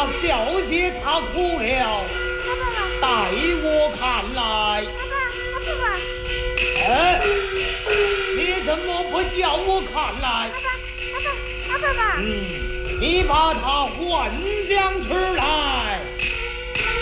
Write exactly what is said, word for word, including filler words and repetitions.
他小姐她哭了，待我看来。 爸爸， 哎，你怎么不叫我看来？ 爸爸， 嗯，你把他唤将出来。